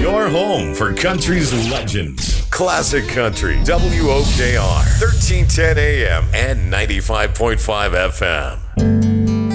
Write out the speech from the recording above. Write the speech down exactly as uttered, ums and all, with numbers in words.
Your home for country's legends. Classic Country, W O K R, thirteen ten A M and ninety-five point five F M.